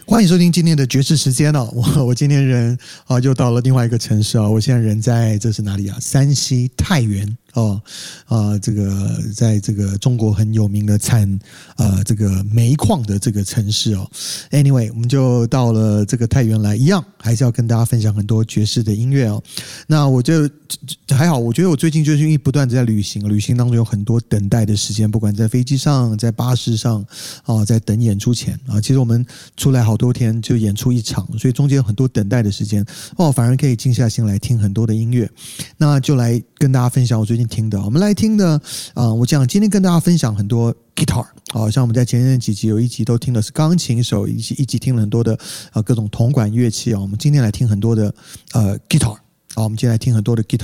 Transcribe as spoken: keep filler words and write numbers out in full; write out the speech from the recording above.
欢迎收听今天的爵士时间哦。我我今天人啊又到了另外一个城市啊，我现在人在这是哪里啊？山西太原哦啊，这个在这个中国很有名的产呃这个煤矿的这个城市哦。Anyway， 我们就到了这个太原来，一样还是要跟大家分享很多爵士的音乐哦。那我就还好，我觉得我最近就是因为不断的在旅行，旅行当中有很多等待的时间，不管在飞机上、在巴士上啊，在等演出前啊，其实我们出来好多天就演出一场，所以中间有很多等待的时间哦，反而可以静下心来听很多的音乐。那就来跟大家分享我最近听的，我们来听的啊、呃，我讲今天跟大家分享很多 guitar， 好、哦、像我们在前面几集有一集都听的是钢琴手，一集一集听了很多的呃各种铜管乐器啊、哦，我们今天来听很多的呃 guitar， 好、哦，我们今天来听很多的 guitar。